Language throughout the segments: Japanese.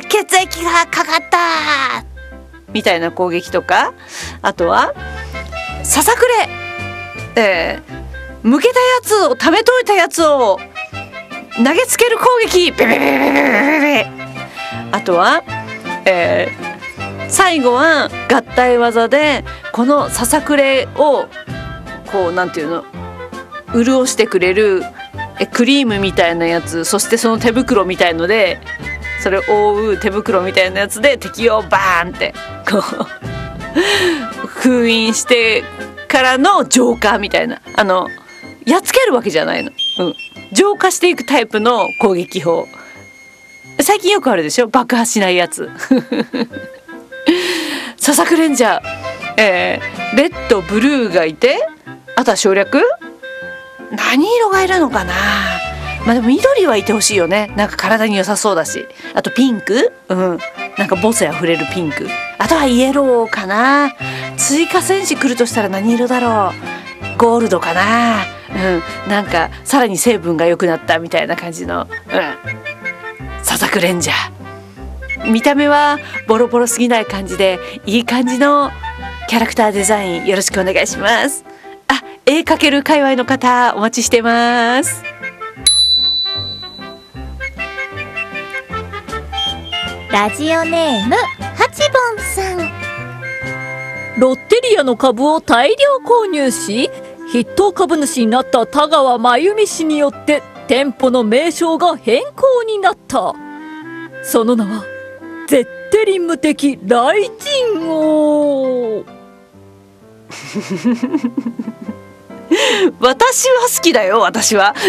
血液がかかったみたいな攻撃とか、あとはささくれ、向けたやつを溜めといたやつを投げつける攻撃、ベベベベベベベベ。あとは、最後は合体技でこのささくれをこうなんていうの、潤してくれるクリームみたいなやつ、そしてその手袋みたいのでそれを覆う手袋みたいなやつで敵をバーンってこう封印してからの浄化みたいな、やっつけるわけじゃないの、浄化していくタイプの攻撃法、最近よくあるでしょ、爆破しないやつささくレンジャー、レッドブルーがいて、あとは省略、何色がいるのかな、まあでも緑はいてほしいよね、なんか体に良さそうだし、あとピンク、なんか母性あふれるピンク、あとはイエローかな、追加戦士来るとしたら何色だろう、ゴールドかな、なんかさらに成分が良くなったみたいな感じの、ささくレンジャー、見た目はボロボロすぎない感じでいい感じのキャラクターデザインよろしくお願いします。絵描ける界隈の方お待ちしてます。 ラジオネームハチボンさん。 ロッテリアの株を大量購入し筆頭株主になった田川真由美氏によって店舗の名称が変更になった。その名はゼッテリ無敵雷神王私は好きだよ、私は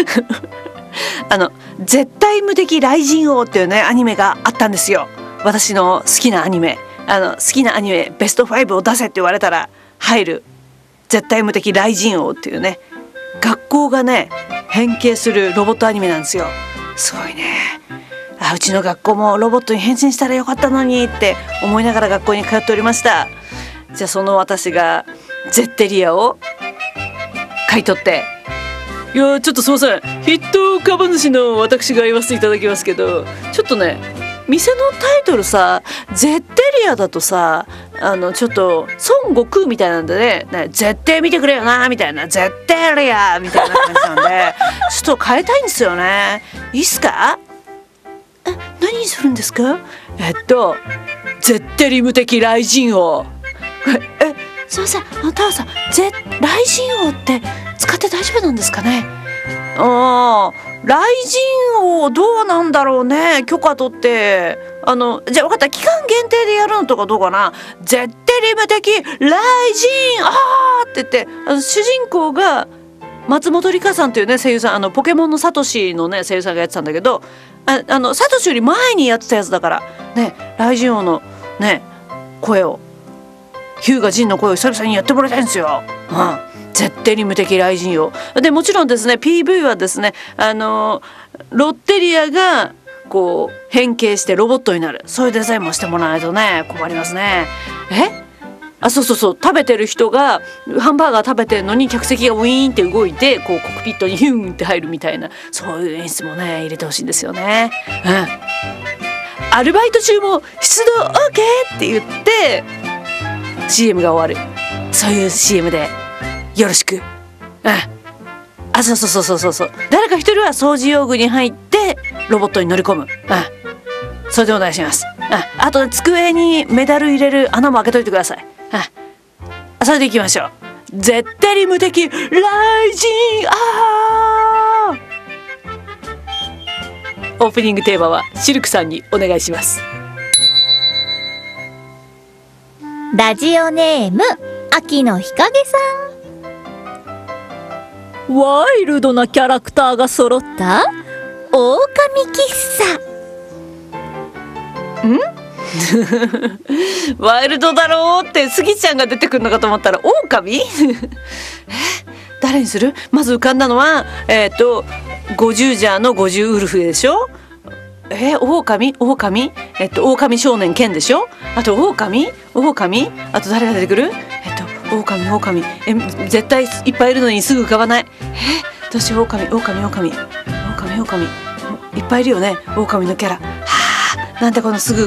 絶対無敵雷神王っていうねアニメがあったんですよ。私の好きなアニメ、好きなアニメベスト5を出せって言われたら入る絶対無敵雷神王っていうね、学校がね変形するロボットアニメなんですよ。すごいね、うちの学校もロボットに変身したらよかったのにって思いながら学校に通っておりました。じゃあその私がゼッテリアを買い取って、いやちょっとすいません、筆頭株主の私が言わせていただきますけど、ちょっとね店のタイトルさゼッテリアだとさ、ちょっと孫悟空みたいなんでね、絶対見てくれよなみたいな、ゼッテリアみたいな感じなんでちょっと変えたいんですよね。いいっすか？何にするんですか？ゼッテリ無敵雷神王。すいません、タワさん、雷神王って使って大丈夫なんですかね？雷神王どうなんだろうね、許可取って。じゃあ分かった、期間限定でやるのとかどうかな。ゼッテリ無敵雷神って言って、主人公が松本梨香さんというね声優さん、ポケモンのサトシのね声優さんがやってたんだけど、サトシより前にやってたやつだからね、雷神王のね声を、ヒューガジンの声を久々にやってもらいたいんですよ。絶対に無敵雷神王で、もちろんですね PV はですねロッテリアがこう変形してロボットになる、そういうデザインもしてもらわないとね困りますね。そう食べてる人がハンバーガー食べてるのに客席がウィーンって動いてこうコックピットにヒューンって入るみたいな、そういう演出もね入れてほしいんですよね。アルバイト中も出動 OK って言ってCM が終わる、そういう CM でよろしく。そう誰か一人は掃除用具に入ってロボットに乗り込む、それでお願いします。あと机にメダル入れる穴も開けといてください。それでいきましょう。絶対に無敵雷神オープニングテーマはシルクさんにお願いします。 ラジオネーム秋の日陰さん。ワイルドなキャラクターが揃った狼喫茶。ワイルドだろうってスギちゃんが出てくるのかと思ったら狼誰にする？まず浮かんだのはゴジュージャーのゴジュウルフでしょ。狼少年ケンでしょ。あと狼あと誰が出てくる？狼絶対いっぱいいるのにすぐ浮かばない。どうしよう。狼いっぱいいるよね、狼のキャラ。なんでこのすぐ